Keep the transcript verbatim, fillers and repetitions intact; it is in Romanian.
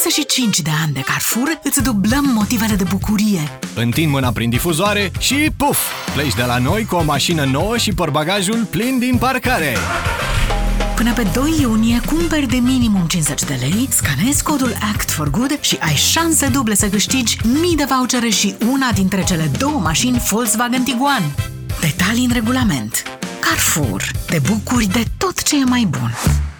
douăzeci și cinci de ani de Carrefour îți dublăm motivele de bucurie. Întind mâna prin difuzoare și puf! Pleci de la noi cu o mașină nouă și portbagajul plin din parcare. Până pe doi iunie, cumperi de minimum cincizeci de lei, scanezi codul Act for Good și ai șanse duble să câștigi mii de vouchere și una dintre cele două mașini Volkswagen Tiguan. Detalii în regulament. Carrefour. Te bucuri de tot ce e mai bun.